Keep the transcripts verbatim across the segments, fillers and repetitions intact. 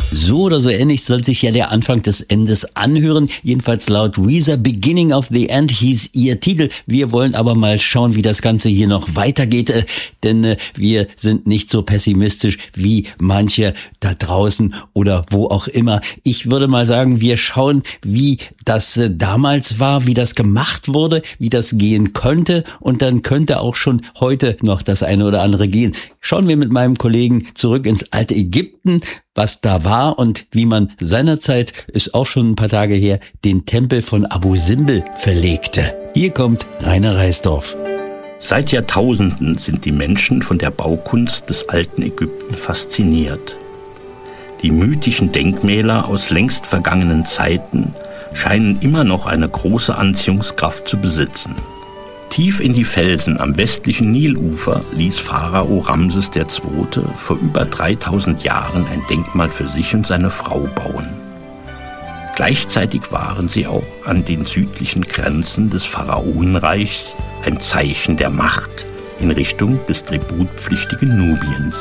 So oder so ähnlich soll sich ja der Anfang des Endes anhören. Jedenfalls laut Weezer, Beginning of the End hieß ihr Titel. Wir wollen aber mal schauen, wie das Ganze hier noch weitergeht, äh, denn äh, wir sind nicht so pessimistisch wie manche da draußen oder wo auch immer. Ich würde mal sagen, wir schauen, wie das äh, damals war, wie das gemacht wurde, wie das gehen könnte, und dann könnte auch schon heute noch das eine oder andere gehen. Schauen wir mit meinem Kollegen zurück ins alte Ägypten, was da war und wie man seinerzeit, ist auch schon ein paar Tage her, den Tempel von Abu Simbel verlegte. Hier kommt Rainer Reisdorf. Seit Jahrtausenden sind die Menschen von der Baukunst des alten Ägypten fasziniert. Die mythischen Denkmäler aus längst vergangenen Zeiten scheinen immer noch eine große Anziehungskraft zu besitzen. Tief in die Felsen am westlichen Nilufer ließ Pharao Ramses der Zweite. vor über dreitausend Jahren ein Denkmal für sich und seine Frau bauen. Gleichzeitig waren sie auch an den südlichen Grenzen des Pharaonenreichs ein Zeichen der Macht in Richtung des tributpflichtigen Nubiens.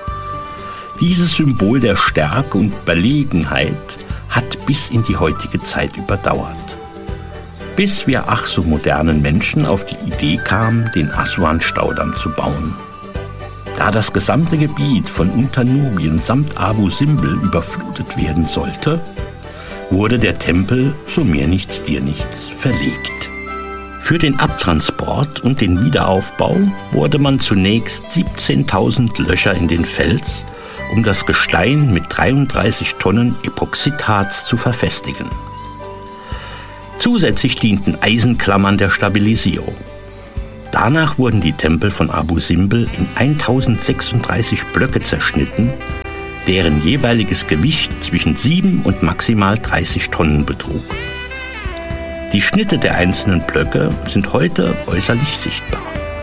Dieses Symbol der Stärke und Überlegenheit hat bis in die heutige Zeit überdauert. Bis wir ach so modernen Menschen auf die Idee kamen, den Assuan-Staudamm zu bauen. Da das gesamte Gebiet von Unternubien samt Abu Simbel überflutet werden sollte, wurde der Tempel, so mir nichts, dir nichts, verlegt. Für den Abtransport und den Wiederaufbau wurde man zunächst siebzehntausend Löcher in den Fels, um das Gestein mit dreiunddreißig Tonnen Epoxidharz zu verfestigen. Zusätzlich dienten Eisenklammern der Stabilisierung. Danach wurden die Tempel von Abu Simbel in tausendsechsunddreißig Blöcke zerschnitten, deren jeweiliges Gewicht zwischen sieben und maximal dreißig Tonnen betrug. Die Schnitte der einzelnen Blöcke sind heute äußerlich sichtbar.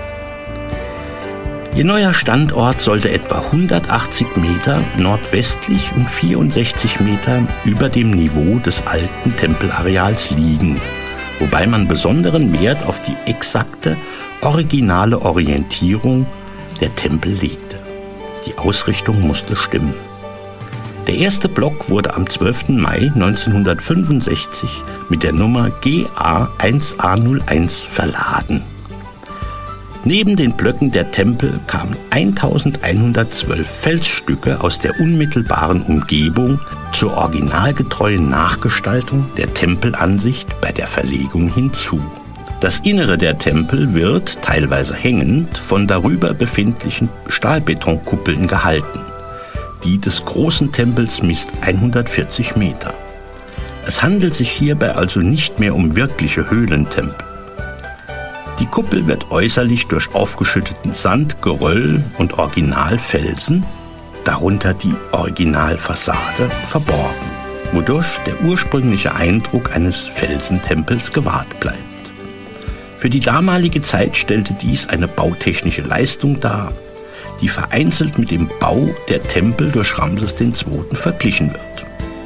Ihr neuer Standort sollte etwa hundertachtzig Meter nordwestlich und vierundsechzig Meter über dem Niveau des alten Tempelareals liegen, wobei man besonderen Wert auf die exakte, originale Orientierung der Tempel legte. Die Ausrichtung musste stimmen. Der erste Block wurde am zwölften Mai neunzehnhundertfünfundsechzig mit der Nummer G A eins A null eins verladen. Neben den Blöcken der Tempel kamen eintausendeinhundertzwölf Felsstücke aus der unmittelbaren Umgebung zur originalgetreuen Nachgestaltung der Tempelansicht bei der Verlegung hinzu. Das Innere der Tempel wird, teilweise hängend, von darüber befindlichen Stahlbetonkuppeln gehalten. Die des großen Tempels misst hundertvierzig Meter. Es handelt sich hierbei also nicht mehr um wirkliche Höhlentempel. Die Kuppel wird äußerlich durch aufgeschütteten Sand, Geröll und Originalfelsen, darunter die Originalfassade, verborgen, wodurch der ursprüngliche Eindruck eines Felsentempels gewahrt bleibt. Für die damalige Zeit stellte dies eine bautechnische Leistung dar, die vereinzelt mit dem Bau der Tempel durch Ramses der Zweite. Verglichen wird.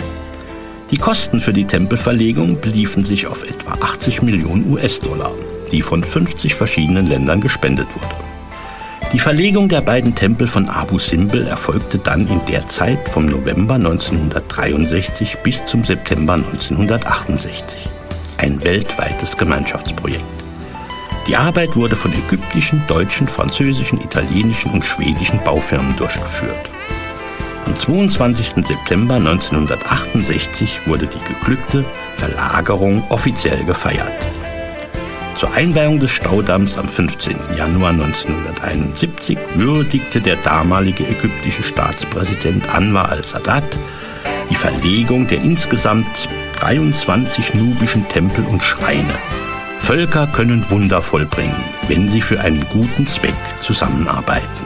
Die Kosten für die Tempelverlegung beliefen sich auf etwa achtzig Millionen US-Dollar, die von fünfzig verschiedenen Ländern gespendet wurde. Die Verlegung der beiden Tempel von Abu Simbel erfolgte dann in der Zeit vom November neunzehnhundertdreiundsechzig bis zum September neunzehnhundertachtundsechzig. Ein weltweites Gemeinschaftsprojekt. Die Arbeit wurde von ägyptischen, deutschen, französischen, italienischen und schwedischen Baufirmen durchgeführt. Am zweiundzwanzigsten September neunzehnhundertachtundsechzig wurde die geglückte Verlagerung offiziell gefeiert. Zur Einweihung des Staudamms am fünfzehnten Januar neunzehnhunderteinundsiebzig würdigte der damalige ägyptische Staatspräsident Anwar al-Sadat die Verlegung der insgesamt dreiundzwanzig nubischen Tempel und Schreine. Völker können Wunder vollbringen, wenn sie für einen guten Zweck zusammenarbeiten.